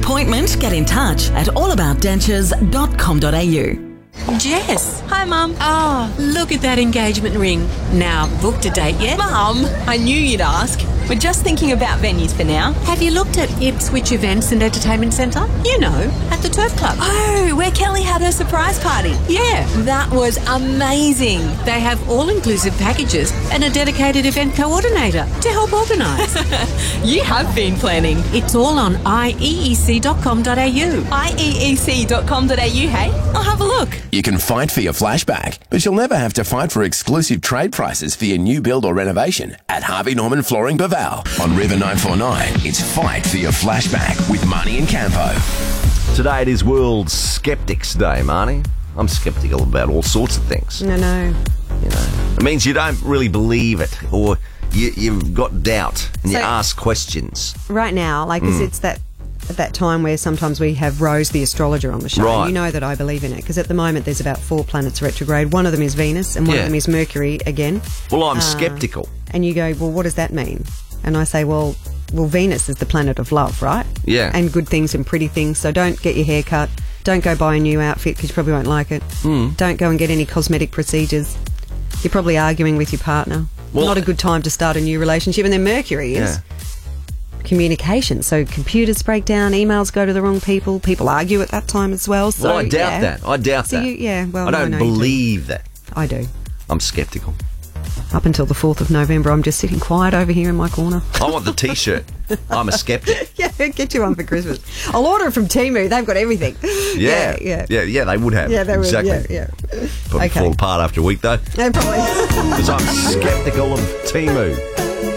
appointment, get in touch at allaboutdentures.com.au. Jess. Hi, Mum. Oh, look at that engagement ring. Now, booked a date yet? Mum, I knew you'd ask. We're just thinking about venues for now. Have you looked at Ipswich Events and Entertainment Centre? You know, at the Turf Club. Oh, where Kelly had her surprise party. Yeah. That was amazing. They have all-inclusive packages and a dedicated event coordinator to help organise. You have been planning. It's all on ieec.com.au. ieec.com.au, hey? I'll have a look. You can fight for your flashback, but you'll never have to fight for exclusive trade prices for your new build or renovation at Harvey Norman Flooring Baval. On River 949, it's Fight for Your Flashback with Marnie and Campo. Today it is World Skeptics Day, Marnie. I'm sceptical about all sorts of things. No. You know, it means you don't really believe it, or you've got doubt and you ask questions. Right now, it's that at that time where sometimes we have Rose the astrologer on the show. Right. And you know that I believe in it because at the moment there's about 4 planets retrograde. One of them is Venus and one of them is Mercury again. Well, I'm sceptical. And you go, well, what does that mean? And I say, well, Venus is the planet of love, right? Yeah. And good things and pretty things. So don't get your hair cut. Don't go buy a new outfit because you probably won't like it. Don't go and get any cosmetic procedures. You're probably arguing with your partner. Well, not a good time to start a new relationship. And then Mercury is communication. So computers break down, emails go to the wrong people. People argue at that time as well. So, well, I doubt that. I doubt that. I don't believe that. I do. I'm sceptical. Up until the 4th of November, I'm just sitting quiet over here in my corner. I want the T-shirt. I'm a skeptic. Yeah, get you one for Christmas. I'll order it from Temu. They've got everything. Yeah, they would have. Yeah, they would. Exactly. Yeah. Probably fall apart after a week, though. Yeah, probably. Because I'm sceptical of Temu.